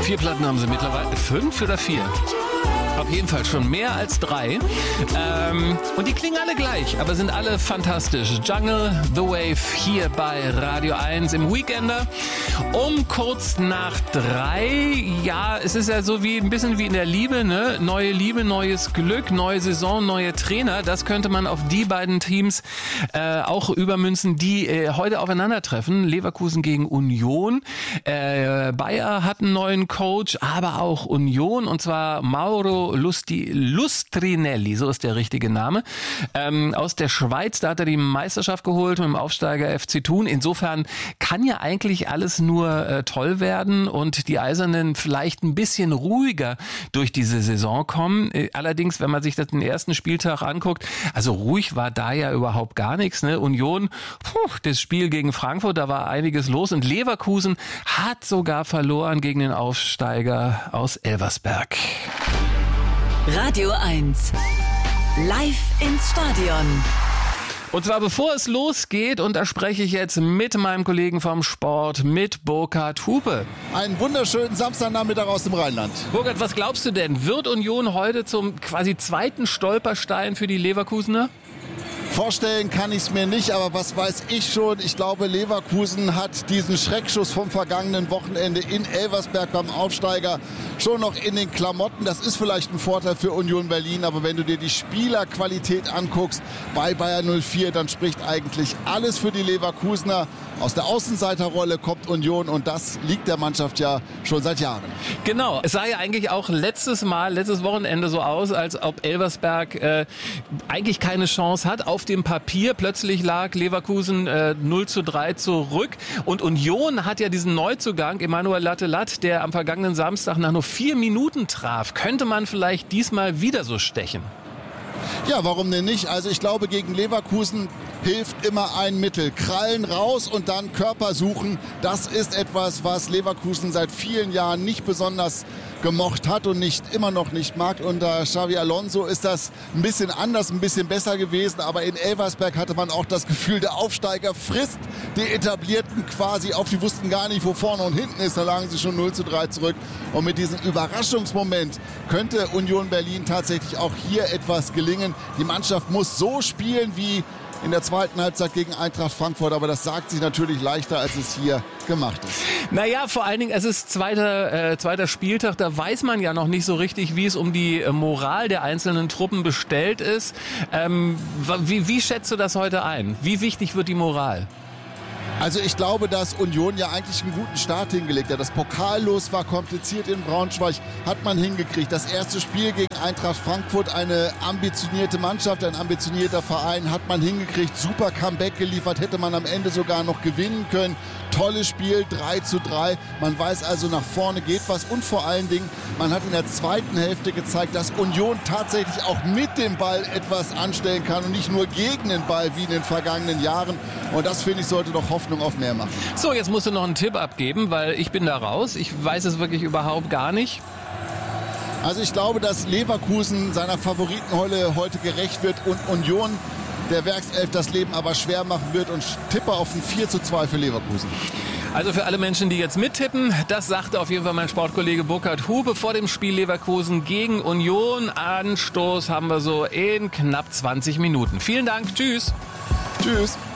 4 Platten haben sie mittlerweile. 5 oder 4? Auf jeden Fall schon mehr als 3. Und die klingen alle gleich, aber sind alle fantastisch. Jungle, The Wave hier bei Radio 1 im Weekender. Um kurz nach 3. Ja, es ist ja so wie ein bisschen wie in der Liebe, ne? Neue Liebe, neues Glück, neue Saison, neue Trainer. Das könnte man auf die beiden Teams auch übermünzen, die heute aufeinandertreffen. Leverkusen gegen Union. Bayer hat einen neuen Coach, aber auch Union, und zwar Mauro Lustrinelli, so ist der richtige Name, aus der Schweiz. Da hat er die Meisterschaft geholt mit dem Aufsteiger FC Thun. Insofern kann ja eigentlich alles nur toll werden und die Eisernen vielleicht ein bisschen ruhiger durch diese Saison kommen. Allerdings, wenn man sich das den ersten Spieltag anguckt, also ruhig war da ja überhaupt gar nichts. Ne? Union, das Spiel gegen Frankfurt, da war einiges los, und Leverkusen hat sogar verloren gegen den Aufsteiger aus Elversberg. Radio 1. Live ins Stadion. Und zwar bevor es losgeht, und da spreche ich jetzt mit meinem Kollegen vom Sport, mit Burkhard Hupe. Einen wunderschönen Samstagnachmittag aus dem Rheinland. Burkhard, was glaubst du denn? Wird Union heute zum quasi zweiten Stolperstein für die Leverkusener? Vorstellen kann ich es mir nicht, aber was weiß ich schon. Ich glaube, Leverkusen hat diesen Schreckschuss vom vergangenen Wochenende in Elversberg beim Aufsteiger schon noch in den Klamotten. Das ist vielleicht ein Vorteil für Union Berlin, aber wenn du dir die Spielerqualität anguckst bei Bayer 04, dann spricht eigentlich alles für die Leverkusener. Aus der Außenseiterrolle kommt Union, und das liegt der Mannschaft ja schon seit Jahren. Genau, es sah ja eigentlich auch letztes Wochenende so aus, als ob Elversberg eigentlich keine Chance hat. Auf dem Papier plötzlich lag Leverkusen 0:3 zurück, und Union hat ja diesen Neuzugang, Emmanuel Lattelat, der am vergangenen Samstag nach nur 4 Minuten traf. Könnte man vielleicht diesmal wieder so stechen? Ja, warum denn nicht? Also ich glaube, gegen Leverkusen hilft immer ein Mittel. Krallen raus und dann Körper suchen. Das ist etwas, was Leverkusen seit vielen Jahren nicht besonders gemocht hat und immer noch nicht mag. Unter Xabi Alonso ist das ein bisschen anders, ein bisschen besser gewesen. Aber in Elversberg hatte man auch das Gefühl, der Aufsteiger frisst die Etablierten quasi auf. Die wussten gar nicht, wo vorne und hinten ist. Da lagen sie schon 0:3 zurück. Und mit diesem Überraschungsmoment könnte Union Berlin tatsächlich auch hier etwas gelingen. Die Mannschaft muss so spielen wie in der zweiten Halbzeit gegen Eintracht Frankfurt, aber das sagt sich natürlich leichter, als es hier gemacht ist. Naja, vor allen Dingen, es ist zweiter Spieltag, da weiß man ja noch nicht so richtig, wie es um die Moral der einzelnen Truppen bestellt ist. Wie schätzt du das heute ein? Wie wichtig wird die Moral? Also ich glaube, dass Union ja eigentlich einen guten Start hingelegt hat. Das Pokallos war kompliziert in Braunschweig, hat man hingekriegt. Das erste Spiel gegen Eintracht Frankfurt, eine ambitionierte Mannschaft, ein ambitionierter Verein, hat man hingekriegt. Super Comeback geliefert, hätte man am Ende sogar noch gewinnen können. Tolles Spiel, 3:3. Man weiß also, nach vorne geht was. Und vor allen Dingen, man hat in der zweiten Hälfte gezeigt, dass Union tatsächlich auch mit dem Ball etwas anstellen kann und nicht nur gegen den Ball wie in den vergangenen Jahren. Und das, finde ich, sollte doch Hoffnung auf mehr machen. So, jetzt musst du noch einen Tipp abgeben, weil ich bin da raus. Ich weiß es wirklich überhaupt gar nicht. Also ich glaube, dass Leverkusen seiner Favoritenrolle heute gerecht wird und Union der Werkself das Leben aber schwer machen wird, und tippe auf ein 4:2 für Leverkusen. Also für alle Menschen, die jetzt mittippen, das sagte auf jeden Fall mein Sportkollege Burkhard Hupe vor dem Spiel Leverkusen gegen Union. Anstoß haben wir so in knapp 20 Minuten. Vielen Dank, tschüss. Tschüss.